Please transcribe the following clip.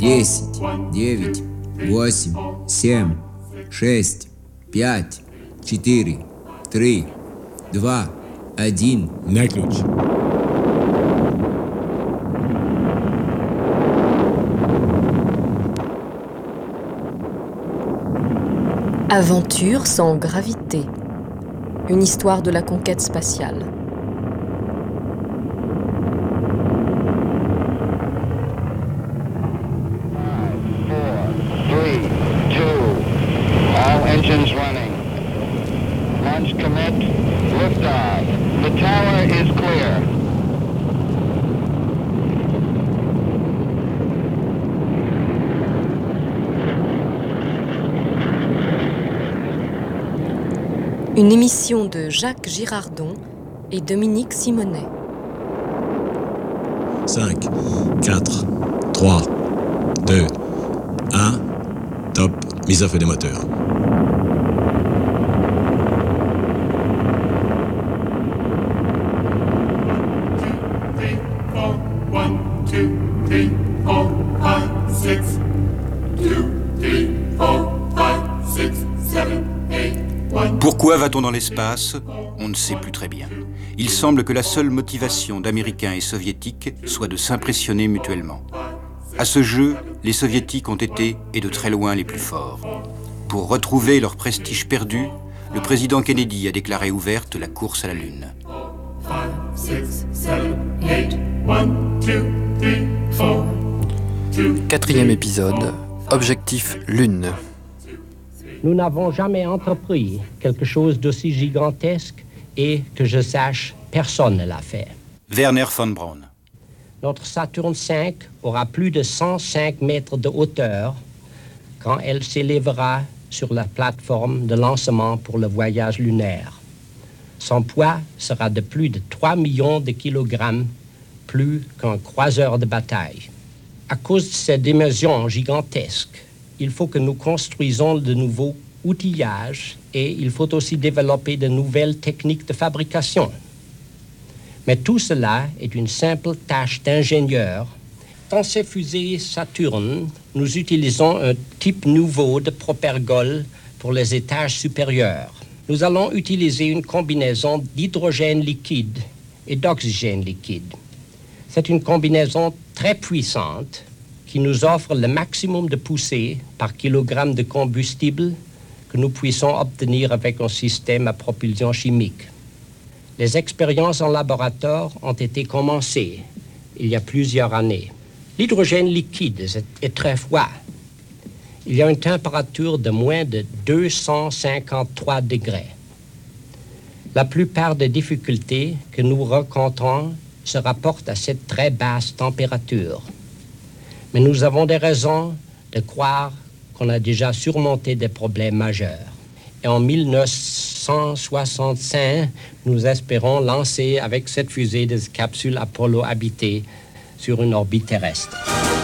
10, 9, 8, 7, 6, 5, 4, 3, 2, 1. На ключ. Aventure sans gravité. Une histoire de la conquête spatiale. Engines running. Launch commit. Liftoff. The tower is clear. Une émission de Jacques Girardon et Dominique Simonet. 5, 4, 3, 2, 1. Top. Mise à feu des moteurs. Pourquoi va-t-on dans l'espace ? On ne sait plus très bien. Il semble que la seule motivation d'Américains et Soviétiques soit de s'impressionner mutuellement. À ce jeu, les Soviétiques ont été, et de très loin, les plus forts. Pour retrouver leur prestige perdu, le président Kennedy a déclaré ouverte la course à la Lune. 5, 6, 7, 8, 1, 2, 3, 4. Quatrième épisode, objectif Lune. Nous n'avons jamais entrepris quelque chose d'aussi gigantesque et, que je sache, personne ne l'a fait. Wernher von Braun. Notre Saturne V aura plus de 105 mètres de hauteur quand elle s'élèvera sur la plateforme de lancement pour le voyage lunaire. Son poids sera de plus de 3 millions de kilogrammes, plus qu'un croiseur de bataille. À cause de ces dimensions gigantesques, il faut que nous construisons de nouveaux outillages et il faut aussi développer de nouvelles techniques de fabrication. Mais tout cela est une simple tâche d'ingénieur. Dans ces fusées Saturne, nous utilisons un type nouveau de propergol pour les étages supérieurs. Nous allons utiliser une combinaison d'hydrogène liquide et d'oxygène liquide. C'est une combinaison très puissante qui nous offre le maximum de poussée par kilogramme de combustible que nous puissions obtenir avec un système à propulsion chimique. Les expériences en laboratoire ont été commencées il y a plusieurs années. L'hydrogène liquide est très froid. Il y a une température de moins de 253 degrés. La plupart des difficultés que nous rencontrons se rapportent à cette très basse température. Mais nous avons des raisons de croire qu'on a déjà surmonté des problèmes majeurs. Et en 1965, nous espérons lancer avec cette fusée des capsules Apollo habitées sur une orbite terrestre.